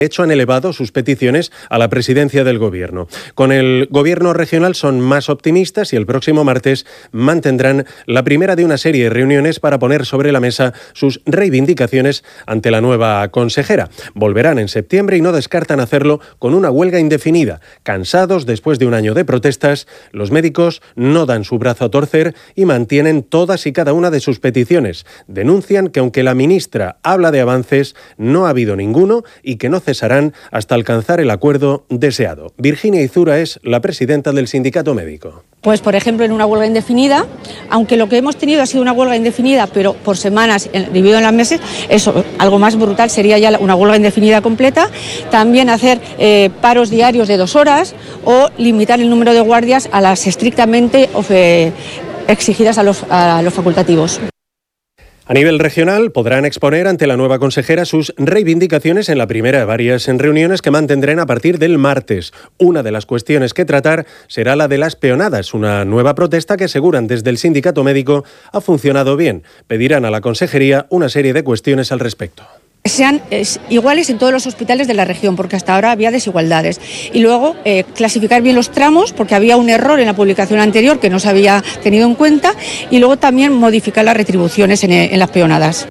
hecho, han elevado sus peticiones a la presidencia del Gobierno. Con el Gobierno regional son más optimistas y el próximo martes mantendrán la primera de una serie de reuniones para poner sobre la mesa sus reivindicaciones ante la nueva consejera. Volverán en septiembre y no descartan hacerlo con una huelga indefinida. Cansados después de un año de protestas, los médicos no dan su brazo a torcer y mantienen todas y cada una de sus peticiones. Denuncian que aunque la ministra habla de avances, no ha habido ninguno y que no cesarán hasta alcanzar el acuerdo deseado. Virginia Izura es la presidenta del sindicato médico. Pues, por ejemplo, en una huelga indefinida, aunque lo que hemos tenido ha sido una huelga indefinida, pero por semanas, dividido en los meses, eso, algo más brutal sería ya una huelga indefinida completa. También hacer paros diarios de 2 horas o limitar el número de guardias a las estrictamente exigidas a los facultativos. A nivel regional, podrán exponer ante la nueva consejera sus reivindicaciones en la primera de varias reuniones que mantendrán a partir del martes. Una de las cuestiones que tratar será la de las peonadas, una nueva protesta que aseguran desde el sindicato médico ha funcionado bien. Pedirán a la consejería una serie de cuestiones al respecto. Sean iguales en todos los hospitales de la región, porque hasta ahora había desigualdades. Y luego clasificar bien los tramos, porque había un error en la publicación anterior que no se había tenido en cuenta, y luego también modificar las retribuciones en las peonadas.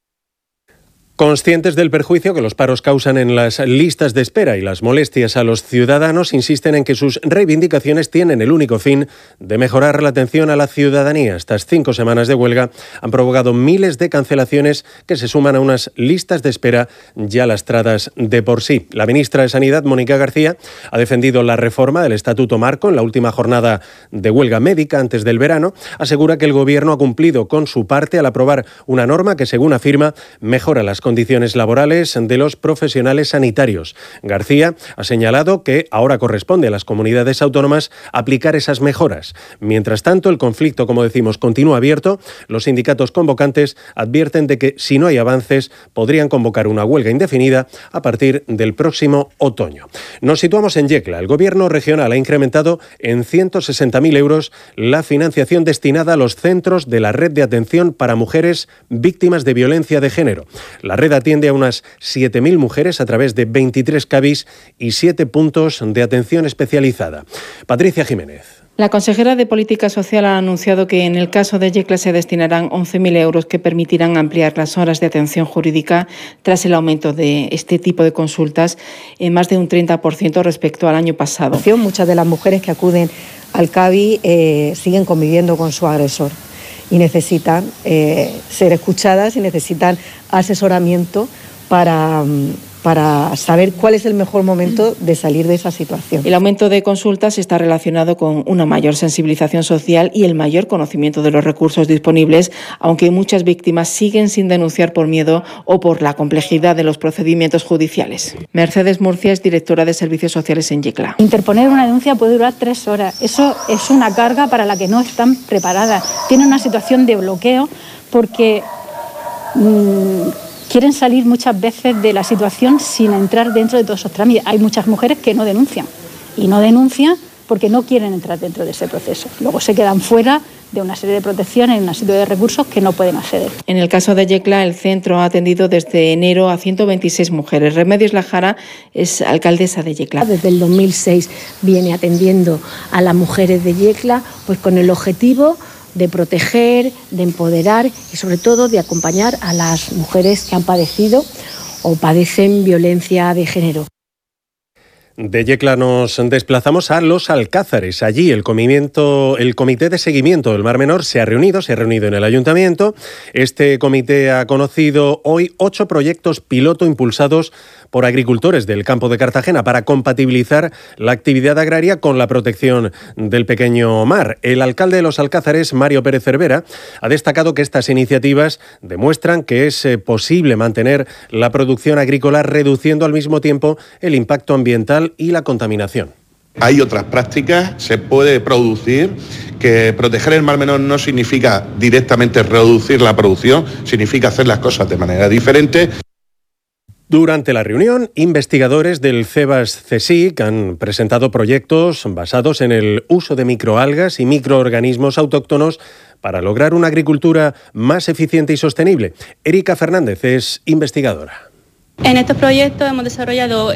Conscientes del perjuicio que los paros causan en las listas de espera y las molestias a los ciudadanos, insisten en que sus reivindicaciones tienen el único fin de mejorar la atención a la ciudadanía. Estas 5 semanas de huelga han provocado miles de cancelaciones que se suman a unas listas de espera ya lastradas de por sí. La ministra de Sanidad, Mónica García, ha defendido la reforma del Estatuto Marco en la última jornada de huelga médica antes del verano. Asegura que el Gobierno ha cumplido con su parte al aprobar una norma que, según afirma, mejora las condiciones laborales de los profesionales sanitarios. García ha señalado que ahora corresponde a las comunidades autónomas aplicar esas mejoras. Mientras tanto, el conflicto, como decimos, continúa abierto. Los sindicatos convocantes advierten de que si no hay avances podrían convocar una huelga indefinida a partir del próximo otoño. Nos situamos en Yecla. El Gobierno regional ha incrementado en 160.000 euros la financiación destinada a los centros de la red de atención para mujeres víctimas de violencia de género. La red atiende a unas 7.000 mujeres a través de 23 CABIs y 7 puntos de atención especializada. Patricia Jiménez. La consejera de Política Social ha anunciado que en el caso de Yecla se destinarán 11.000 euros que permitirán ampliar las horas de atención jurídica tras el aumento de este tipo de consultas en más de un 30% respecto al año pasado. Muchas de las mujeres que acuden al CABI siguen conviviendo con su agresor y necesitan ser escuchadas y necesitan asesoramiento para saber cuál es el mejor momento de salir de esa situación. El aumento de consultas está relacionado con una mayor sensibilización social y el mayor conocimiento de los recursos disponibles, aunque muchas víctimas siguen sin denunciar por miedo o por la complejidad de los procedimientos judiciales. Mercedes Murcia es directora de Servicios Sociales en Yecla. Interponer una denuncia puede durar 3 horas. Eso es una carga para la que no están preparadas. Tienen una situación de bloqueo porque quieren salir muchas veces de la situación sin entrar dentro de todos esos trámites. Hay muchas mujeres que no denuncian y no denuncian porque no quieren entrar dentro de ese proceso. Luego se quedan fuera de una serie de protecciones y una serie de recursos que no pueden acceder. En el caso de Yecla, el centro ha atendido desde enero a 126 mujeres. Remedios Lajara es alcaldesa de Yecla. Desde el 2006 viene atendiendo a las mujeres de Yecla, pues con el objetivo de proteger, de empoderar y sobre todo de acompañar a las mujeres que han padecido o padecen violencia de género. De Yecla nos desplazamos a Los Alcázares. Allí el Comité de Seguimiento del Mar Menor se ha reunido en el Ayuntamiento. Este comité ha conocido hoy 8 proyectos piloto impulsados por agricultores del campo de Cartagena para compatibilizar la actividad agraria con la protección del pequeño mar. El alcalde de Los Alcázares, Mario Pérez Cervera, ha destacado que estas iniciativas demuestran que es posible mantener la producción agrícola reduciendo al mismo tiempo el impacto ambiental y la contaminación. Hay otras prácticas, se puede producir, que proteger el Mar Menor no significa directamente reducir la producción, significa hacer las cosas de manera diferente. Durante la reunión, investigadores del CEBAS-CSIC han presentado proyectos basados en el uso de microalgas y microorganismos autóctonos para lograr una agricultura más eficiente y sostenible. Erika Fernández es investigadora. En estos proyectos hemos desarrollado